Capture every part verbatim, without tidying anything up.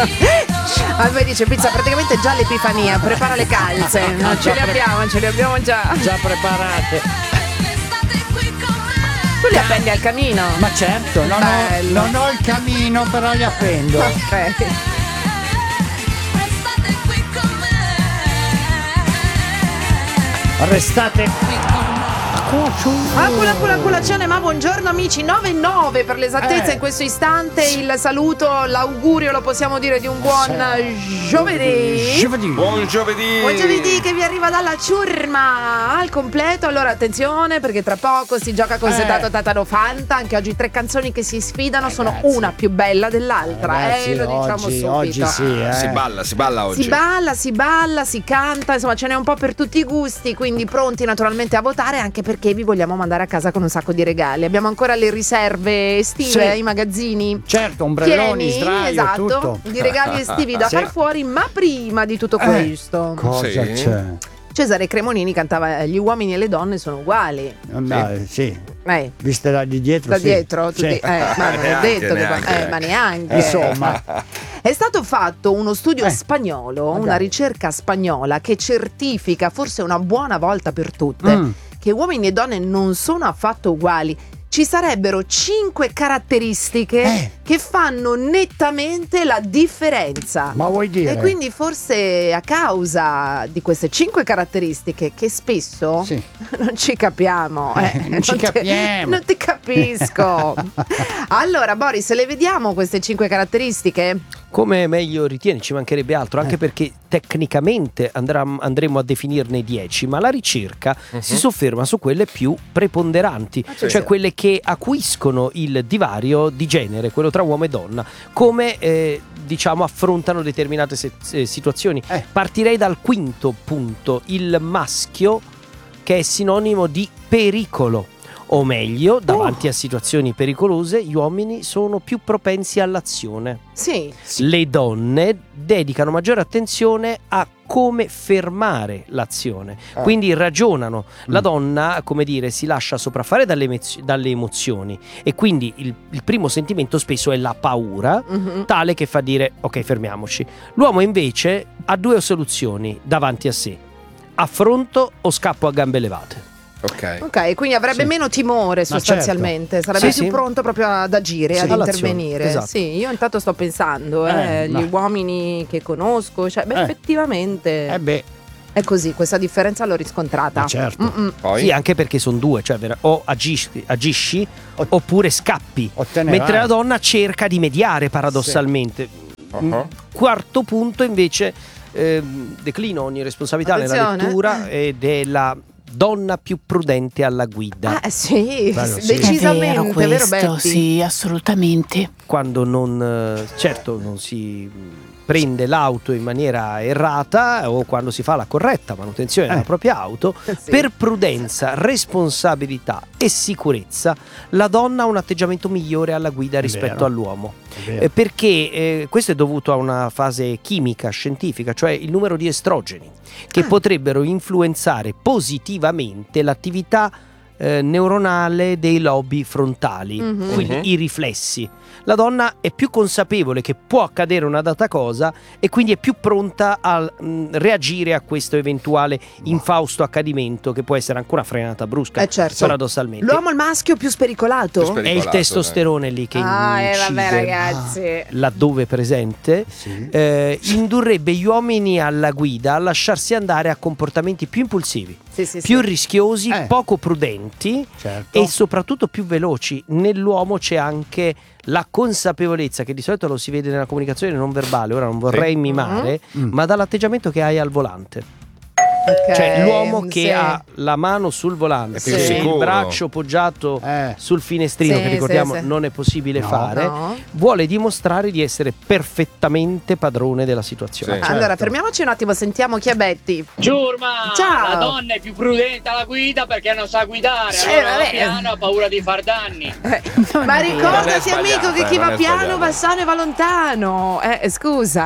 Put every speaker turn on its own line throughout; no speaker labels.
Allora dice Pizza, praticamente già l'Epifania, prepara le calze. Non ce le abbiamo, ce le abbiamo già.
Già preparate.
Tu li appendi al camino?
Ma certo, non ho, non ho il camino, però li appendo.
Ok.
Restate qui con
Ah, cula, cula, colazione, ma buongiorno amici, nove e nove per l'esattezza
eh.
in questo istante. Il saluto, l'augurio lo possiamo dire di un buon giovedì.
Giovedì.
Buon giovedì.
Buon giovedì che vi arriva dalla ciurma al completo. Allora attenzione, perché tra poco si gioca con
Eh.
Setato Tatano Fanta. Anche oggi tre canzoni che si sfidano, sono
Ragazzi.
una più bella dell'altra.
Ragazzi,
eh, lo diciamo
oggi,
subito.
oggi sì, eh.
Si balla, si balla oggi.
Si balla, si balla, si canta, insomma ce n'è un po' per tutti i gusti, quindi pronti naturalmente a votare, anche perché vi vogliamo mandare a casa con un sacco di regali. Abbiamo ancora le riserve estive
Sì.
ai magazzini.
Certo, ombrelloni,
Pieni,
sdraio,
esatto,
tutto.
di regali estivi da
Sì.
far fuori, ma prima di tutto
Eh.
questo
Cosa
Sì.
c'è?
Cesare Cremonini cantava Gli uomini e le donne sono uguali.
Sì. sì.
Eh,
Viste da di dietro,
da
sì.
dietro, tutti,
Sì.
eh, ma non ho
Neanche,
detto che
neanche.
eh, ma neanche.
Insomma.
È stato fatto uno studio
Eh.
spagnolo,
Ma
una
dai.
ricerca spagnola che certifica, forse una buona volta per tutte,
Mm.
che uomini e donne non sono affatto uguali. Ci sarebbero cinque caratteristiche
Eh.
che fanno nettamente la differenza.
Ma vuoi dire?
E quindi forse a causa di queste cinque caratteristiche che spesso
Sì.
non ci capiamo, eh,
Eh, non ci
ti-
capiamo.
non ti capisco. Allora Boris, le vediamo queste cinque caratteristiche?
Come meglio ritieni, ci mancherebbe altro, anche
Eh.
perché tecnicamente andrà- andremo a definirne dieci, ma la ricerca si sofferma su quelle più preponderanti,
sì.
cioè quelle che acuiscono il divario di genere, quello tra uomo e donna, come eh, diciamo affrontano determinate se- eh, situazioni.
Eh.
Partirei dal quinto punto, il maschio che è sinonimo di pericolo. O meglio, davanti a situazioni pericolose, gli uomini sono più propensi all'azione.
Sì.
Le donne dedicano maggiore attenzione a come fermare l'azione,
Ah.
quindi ragionano. La
Mm.
donna, come dire, si lascia sopraffare dalle, emozio- dalle emozioni e quindi il, il primo sentimento spesso è la paura,
Mhm.
tale che fa dire ok, fermiamoci. L'uomo invece ha due soluzioni davanti a sé: affronto o scappo a gambe levate.
Ok.
Ok, quindi avrebbe
Sì.
meno timore
Ma
sostanzialmente, sarebbe
Sì,
più
sì.
pronto proprio ad agire,
Sì.
ad
All'azione,
intervenire.
esatto.
Sì, io intanto sto pensando, eh,
Eh,
gli
ma-
uomini che conosco, cioè, beh,
Eh.
effettivamente
Eh beh,
è così, questa differenza l'ho riscontrata.
Ma certo.
Mm-mm.
Poi?
Sì, anche perché sono due, cioè vera- o agisci, agisci
O-
oppure scappi.
o te ne
Mentre
vai.
la donna cerca di mediare paradossalmente.
Uh-huh.
Quarto punto invece, ehm, declino ogni responsabilità nella
Attenzione.
lettura ed è la donna più prudente alla guida.
Ah, sì,
Bello, sì.
decisamente,
È vero
vero
questo,
Betty?
sì, assolutamente.
Quando non, eh, certo, non si prende l'auto in maniera errata o quando si fa la corretta manutenzione della
Eh.
propria auto,
Sì.
per prudenza, responsabilità e sicurezza la donna ha un atteggiamento migliore alla guida
È
rispetto
vero.
all'uomo.
è vero.
Eh, perché eh, questo è dovuto a una fase chimica, scientifica, cioè il numero di estrogeni che
Ah.
potrebbero influenzare positivamente l'attività eh, neuronale dei lobi frontali,
Mhm.
quindi
Mhm.
i riflessi. La donna è più consapevole che può accadere una data cosa e quindi è più pronta a mh, reagire a questo eventuale infausto accadimento, che può essere anche una frenata brusca,
Eh, certo.
paradossalmente.
L'uomo il maschio più spericolato?
Più sper-
È il
pericolato,
testosterone lì che
Ah, eh, vabbè
incide
ragazzi.
laddove presente,
Sì.
eh, indurrebbe gli uomini alla guida a lasciarsi andare a comportamenti più impulsivi,
Sì, sì,
più
sì.
rischiosi,
Eh.
poco prudenti
Certo.
e soprattutto più veloci. Nell'uomo c'è anche la consapevolezza, che di solito lo si vede nella comunicazione non verbale, ora non vorrei
Sì.
mimare,
Mm.
ma dall'atteggiamento che hai al volante.
Ok,
Cioè l'uomo che
sì.
ha la mano sul volante,
È più
e il
sicuro.
braccio poggiato
Eh.
sul finestrino,
Sì,
che ricordiamo
sì, sì.
non è possibile
No.
fare,
No.
vuole dimostrare di essere perfettamente padrone della situazione.
Sì.
certo.
Allora, fermiamoci un attimo, sentiamo chi è Betty.
Giurma,
Ciao.
la donna è più prudente alla guida perché non sa guidare,
Sì,
allora va
vabbè.
piano, ha paura di far danni.
Eh,
Non
ma
è vero.
ricordati
Non è
amico che
sbagliata,
chi
non
va
è
piano
sbagliata.
va sano e va lontano. Eh, scusa.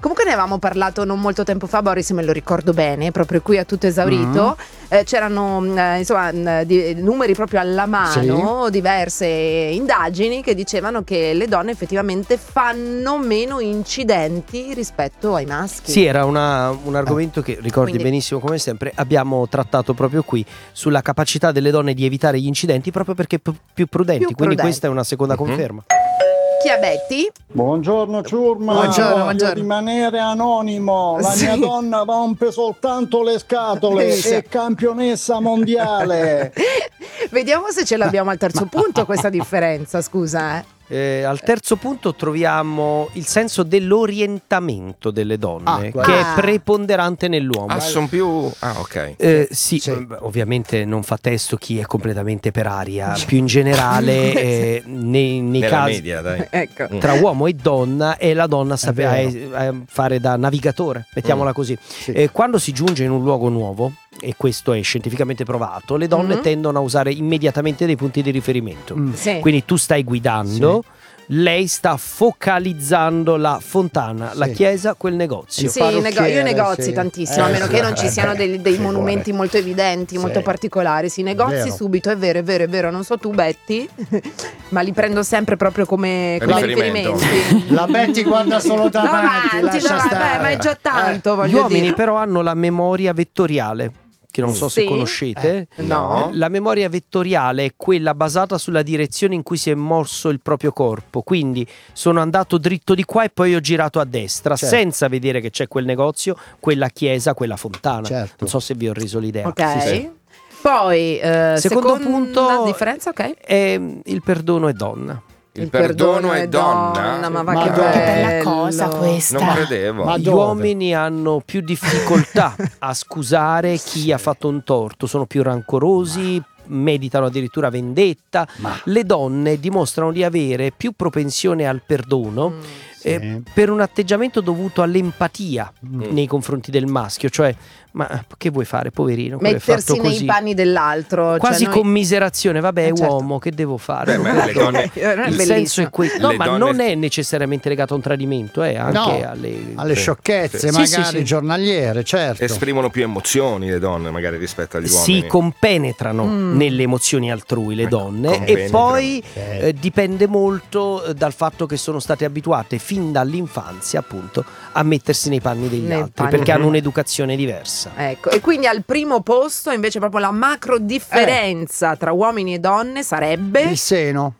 Comunque ne avevamo parlato non molto tempo fa, Boris, me lo ricordo bene, proprio qui a tutto esaurito. Mm. Eh, c'erano eh, insomma di, numeri proprio alla mano, sì. diverse indagini che dicevano che le donne effettivamente fanno meno incidenti rispetto ai maschi.
Sì, era una, un argomento che ricordi Quindi, benissimo come sempre. Abbiamo trattato proprio qui sulla capacità delle donne di evitare gli incidenti proprio perché p- più prudenti. Più Quindi prudenti. Questa è una seconda mm-hmm. conferma.
Chiabetti.
Buongiorno ciurma,
buongiorno,
voglio
buongiorno.
rimanere anonimo. La
sì.
mia donna rompe soltanto le scatole, sì. è campionessa mondiale.
Vediamo se ce l'abbiamo al terzo punto questa differenza, scusa eh.
Eh, al terzo punto troviamo il senso dell'orientamento delle donne, ah, che
ah.
è preponderante nell'uomo.
Ah, sono più... Ah, ok.
Eh, sì,
sì,
ovviamente non fa testo chi è completamente per aria. Più in generale, eh, nei, nei casi
media, dai.
ecco.
tra uomo e donna, e la donna sapeva fare da navigatore, mettiamola mm. così. Sì. Eh, quando si giunge in un luogo nuovo, e questo è scientificamente provato, le donne mm-hmm. tendono a usare immediatamente dei punti di riferimento. Mm.
Sì.
Quindi tu stai guidando, sì. lei sta focalizzando la fontana, sì. la chiesa, quel negozio.
Sì, nego- io negozi sì. tantissimo, eh, a meno sì. che non ci siano dei, dei monumenti molto evidenti, sì. molto particolari. Sì, negozi vero. subito, è vero, è vero, è vero. Non so tu, Betty, ma li prendo sempre proprio come, come riferimenti.
La Betty guarda solo davanti,
davanti
lascia
no,
stare.
Vabbè, ma è già tanto,
eh.
voglio
Gli uomini
dire.
però hanno la memoria vettoriale, che non so
sì.
se conoscete.
Eh, no.
La memoria vettoriale è quella basata sulla direzione in cui si è mosso il proprio corpo. Quindi sono andato dritto di qua e poi ho girato a destra, certo. senza vedere che c'è quel negozio, quella chiesa, quella fontana.
Certo.
Non so se vi ho reso l'idea.
Ok.
Sì, sì.
Poi eh,
secondo punto,
la differenza, ok?
È il perdono è donna.
Il, il perdono, perdono è donna?
donna ma va
ma
che
dove?
bella
cosa questa.
Non credevo.
Ma
Gli
dove?
uomini hanno più difficoltà a scusare chi ha fatto un torto, sono più rancorosi, meditano addirittura vendetta.
Ma.
Le donne dimostrano di avere più propensione al perdono
Mm.
eh,
Sì.
per un atteggiamento dovuto all'empatia
Mm.
nei confronti del maschio, cioè ma che vuoi fare, poverino? quello è
Mettersi
fatto
nei
così.
panni dell'altro,
Quasi
cioè noi...
commiserazione, vabbè, è
Eh, certo.
uomo, che devo fare?
Beh, ma le donne-
Il senso è questo. No,
Le
ma
donne-
non è necessariamente legato a un tradimento, è anche
No,
alle...
alle
Sì.
sciocchezze
Sì,
magari
sì, sì.
giornaliere, certo.
Esprimono più emozioni le donne magari rispetto agli uomini.
Si compenetrano
Mm.
nelle emozioni altrui le
Ecco,
donne, e
compenetrano.
poi
Ok.
eh, dipende molto eh, dal fatto che sono state abituate fin dall'infanzia appunto a mettersi nei panni degli
Nei
altri,
panni.
perché hanno un'educazione diversa.
Ecco, e quindi al primo posto invece proprio la macro differenza tra uomini e donne sarebbe
Il seno.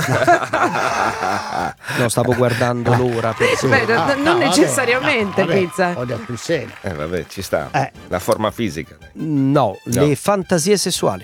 No, stavo guardando l'ora per
Beh, non-
Ah,
non
no, vabbè,
necessariamente,
no, vabbè,
pizza.
Ho detto il seno.
Eh vabbè, ci sta.
Eh.
La forma fisica. dai.
No,
No.
le fantasie sessuali.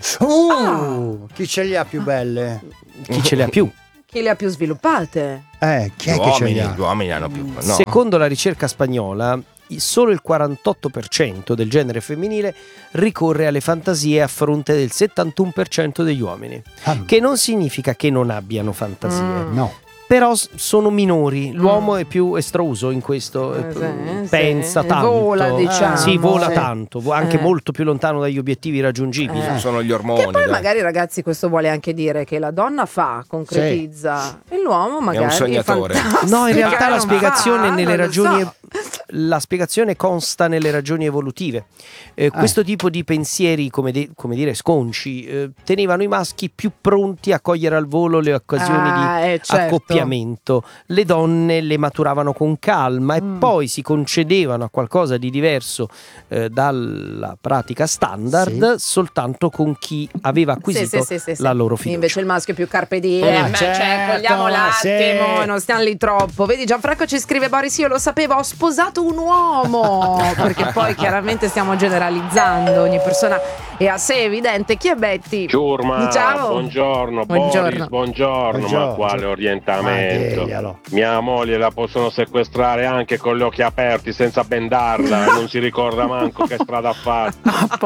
Uh, chi ce li ha più belle?
Chi ce le ha più?
Chi le ha più sviluppate?
Eh, chi
Gli
è che ce
uomini,
li ha?
gli uomini hanno più. No.
Secondo la ricerca spagnola, i- solo il quarantotto per cento del genere femminile ricorre alle fantasie a fronte del settantuno per cento degli uomini.
Ah,
Che non significa che non abbiano fantasie,
Mm.
no.
però s- sono minori. L'uomo è più estruso in questo,
Eh, sì,
pensa
sì.
tanto.
Vola, diciamo.
Sì, vola
Sì.
tanto, vo- anche
Eh.
molto più lontano dagli obiettivi raggiungibili.
Eh.
Sono gli ormoni.
Che poi
dai.
magari, ragazzi, questo vuole anche dire che la donna fa, concretizza, e l'uomo magari
sognatore.
fantastica,
No, in realtà la
non
spiegazione
fa,
nelle
non lo
ragioni
so.
la spiegazione consta nelle ragioni evolutive. Eh, questo tipo di pensieri, come, de- come dire, sconci, eh, tenevano i maschi più pronti a cogliere al volo le occasioni
Ah,
di
eh, certo.
accoppiamento. Le donne le maturavano con calma e
Mm.
poi si concedevano a qualcosa di diverso eh, dalla pratica standard soltanto con chi aveva acquisito
Sì, sì, sì, sì,
la
sì.
loro fiducia.
Invece il maschio più carpe diem,
Eh,
beh, cioè
certo,
cogliamo l'attimo,
sì.
non stiamo lì troppo. Vedi, Gianfranco ci scrive: Boris, io lo sapevo, ho sposato un uomo. Perché poi chiaramente stiamo generalizzando, ogni persona è a sé evidente. Chi è Betty?
Ciurma,
Ciao.
buongiorno,
Buongiorno.
Boris, buongiorno,
Buongiorno.
ma quale
Ma
orientamento?
diglielo.
Mia moglie la possono sequestrare anche con gli occhi aperti senza bendarla, e non si ricorda manco che strada ha fatto.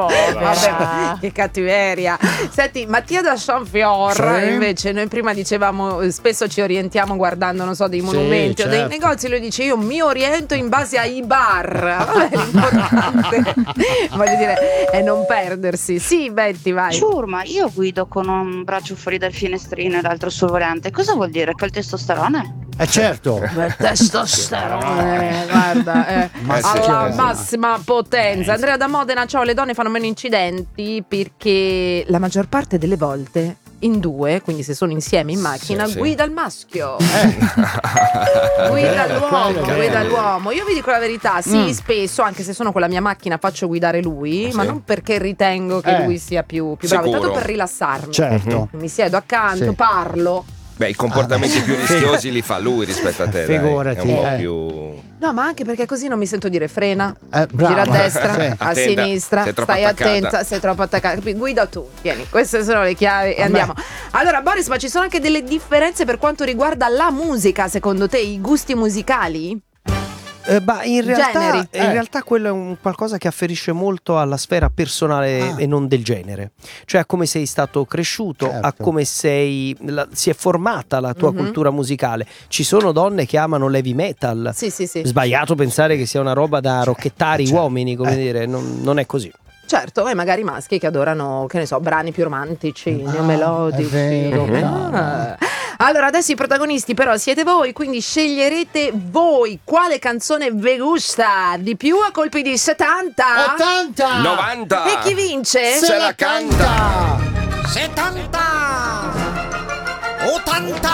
Vabbè, che cattiveria. Senti, Mattia da Chanfior,
Sì.
invece, noi prima dicevamo, eh, spesso ci orientiamo guardando, non so, dei monumenti o dei
certo.
negozi. Lui dice: io mi oriento in base ai bar. Vabbè, l'importante, voglio dire, è non perdersi. Sì, Betty, vai.
Ciurma, io guido con un braccio fuori dal finestrino e l'altro sul volante. Cosa vuol dire? Che ho il testosterone?
Eh certo.
Testosterone, guarda, eh,
Ma sì,
alla
sì.
massima potenza. Andrea da Modena, ciao, le donne fanno meno incidenti perché la maggior parte delle volte in due, quindi se sono insieme in macchina,
Sì, sì.
guida il maschio.
Eh.
Guida
Quello,
l'uomo,
quello.
guida l'uomo. Io vi dico la verità, sì,
Mm.
spesso, anche se sono con la mia macchina, faccio guidare lui, ma
Sì.
non perché ritengo che
Eh.
lui sia più, più bravo,
Sicuro.
tanto per rilassarmi.
Certo.
Mi siedo accanto,
Sì.
parlo.
Beh, i comportamenti
Ah, beh.
più rischiosi li fa lui rispetto a te. dai.
Figurati,
È un po'
eh.
più.
No, ma anche perché così non mi sento dire frena,
Eh, brava.
gira a destra,
Sì.
a
Attenta,
sinistra,
sei troppo
stai
attaccata.
attenta, sei troppo attaccata. Capi- Guida tu, tieni, queste sono le chiavi e
Vabbè.
andiamo. Allora, Boris, ma ci sono anche delle differenze per quanto riguarda la musica, secondo te, i gusti musicali?
Eh, bah, in realtà,
Generi.
in
Eh.
realtà quello è un qualcosa che afferisce molto alla sfera personale
Ah.
e non del genere, cioè a come sei stato cresciuto,
Certo.
a come sei la- si è formata la tua
Mhm.
cultura musicale. Ci sono donne che amano l'heavy metal.
Sì, sì, sì.
Sbagliato pensare che sia una roba da rocchettare i
certo.
uomini, come
Eh.
dire, non, non è così.
Certo, e magari maschi che adorano, che ne so, brani più romantici,
Ah,
neomelodici.
è vero,
Ah. Allora, adesso i protagonisti però siete voi, quindi sceglierete voi quale canzone vi gusta di più a colpi di settanta.
ottanta
novanta!
E chi vince?
Se la canta!
settanta, ottanta,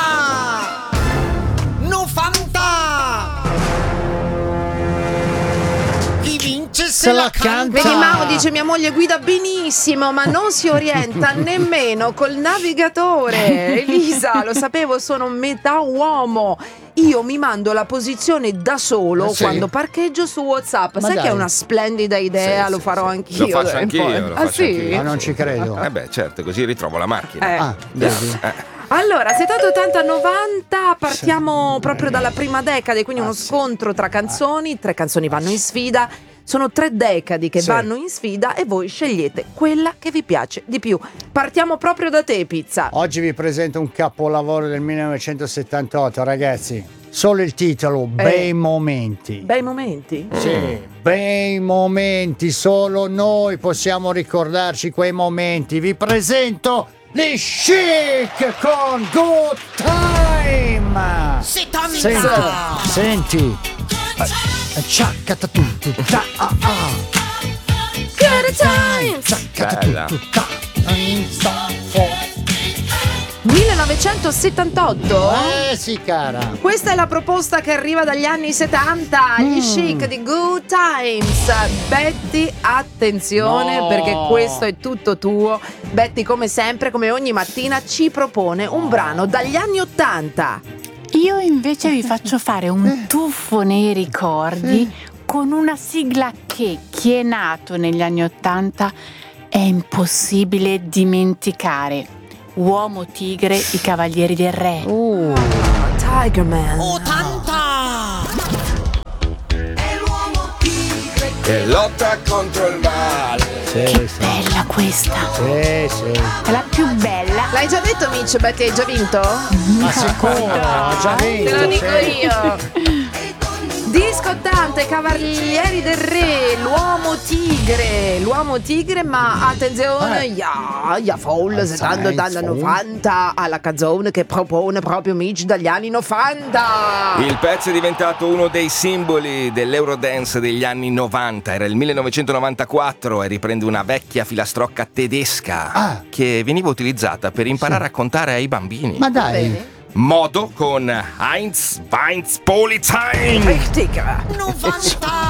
novanta. Chi vince se,
Se
la
la
canta?
Vedi, Mao dice mia moglie guida benissimo, ma non si orienta nemmeno col navigatore. Elisa, lo sapevo, sono metà uomo. Io mi mando la posizione da solo
Eh sì.
quando parcheggio su WhatsApp.
Ma
Sai
dai.
che è una splendida idea,
Sì,
lo
sì,
farò
sì.
anch'io.
Lo faccio
d'ora in
anch'io,
poi.
lo
Ah,
faccio
sì?
anch'io.
Ma non ci credo.
Eh beh, certo, così ritrovo la macchina.
Eh.
Ah, vedi?
Eh.
Allora, settanta, ottanta, novanta, partiamo proprio dalla prima decade, quindi uno scontro tra canzoni, tre canzoni vanno in sfida, sono tre decadi che
Sì.
vanno in sfida e voi scegliete quella che vi piace di più. Partiamo proprio da te, Pizza.
Oggi vi presento un capolavoro del millenovecentosettantotto, ragazzi. Solo il titolo, Bei Momenti.
Bei momenti?
Sì, bei momenti, solo noi possiamo ricordarci quei momenti. Vi presento gli Chic con Good Time.
settanta.
Senti, senti. Ciaccatatutu, ta, ah, ah.
Good times!
Bella.
Ciaccatatutu, ta, in, sta, fo.
millenovecentosettantotto?
Eh sì, cara.
Questa è la proposta che arriva dagli anni settanta, gli
Mm.
Chic di Good Times. Betty, attenzione,
No.
perché questo è tutto tuo. Betty, come sempre, come ogni mattina, ci propone un brano dagli anni ottanta.
Io invece vi faccio fare un tuffo nei ricordi con una sigla che chi è nato negli anni Ottanta è impossibile dimenticare. Uomo Tigre, i Cavalieri del Re.
Uh, Tiger Man.
ottanta.
E lotta contro il male.
Sì, sì,
Bella questa,
sì, sì.
è la più bella.
L'hai già detto, Mitch? Betty, hai già vinto?
Ma sicuro, ha già vinto.
Te lo dico
sì.
io. Disco ottanta, Cavalieri del Re, l'uomo tigre, l'uomo tigre, ma attenzione,
Eh.
ya, ya foul,
Ah,
settanta,
sai,
ottanta,
foul.
novanta, alla canzone che propone proprio Mitch dagli anni novanta.
Il pezzo è diventato uno dei simboli dell'Eurodance degli anni novanta. Era il millenovecentonovantaquattro e riprende una vecchia filastrocca tedesca
Ah.
che veniva utilizzata per imparare a contare ai bambini.
Ma dai.
Bene.
Modo con Heinz Weinz Polizei.
Richtig.
novanta.